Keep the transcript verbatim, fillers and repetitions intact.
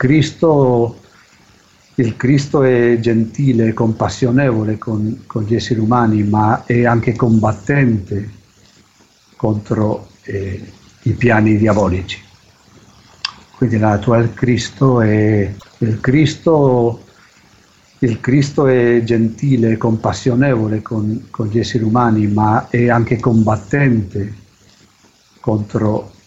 Cristo, il Cristo è gentile e compassionevole con, con gli esseri umani, ma è anche combattente contro eh, i piani diabolici. Quindi la natura del Cristo è il Cristo, il Cristo è gentile e compassionevole con, con gli esseri umani, ma è anche combattente contro